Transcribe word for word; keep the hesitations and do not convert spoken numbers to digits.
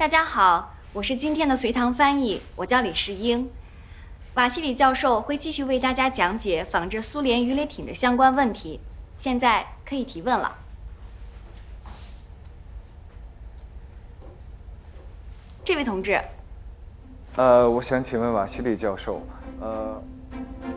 大家好，我是今天的随堂翻译，我叫李世英。瓦西里教授会继续为大家讲解仿制苏联鱼雷艇的相关问题，现在可以提问了。这位同志， 呃，我想请问瓦西里教授，呃。